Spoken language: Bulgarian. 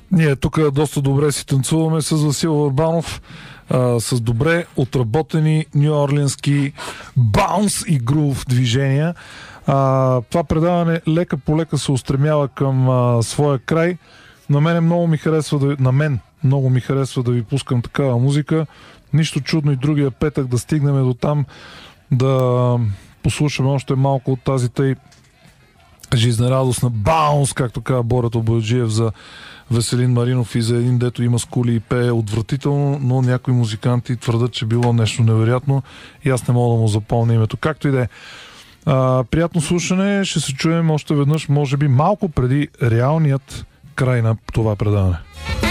Ние тук доста добре си танцуваме с Васил Върбанов, с добре отработени нюорлински баунс и грув движения. Това предаване лека по лека се устремява към своя край. На мен много ми харесва да ви пускам такава музика. Нищо чудно и другия петък да стигнем до там, да послушаме още малко от тази тъй жизнерадостна баунс, както казва Борят Обояджиев за Веселин Маринов и за един, дето има скули и пее отвратително, но някои музиканти твърдат, че било нещо невероятно и аз не мога да му запомня името. Както и да е. Приятно слушане, ще се чуем още веднъж, може би малко преди реалният край на това предаване.